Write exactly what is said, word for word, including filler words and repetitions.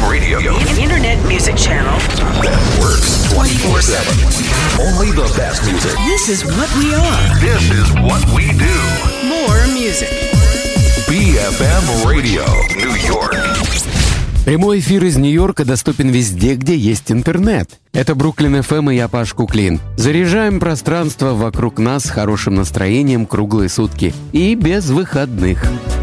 Radio. Internet music channel That works twenty-four seven. Only the best music. This is what we are. This is what we do. More music. би эф эм Radio, New York. Прямой эфир из Нью-Йорка доступен везде, где есть интернет. Это Бруклин эф эм и я, Паш Куклин. Заряжаем пространство вокруг нас хорошим настроением круглые сутки и без выходных.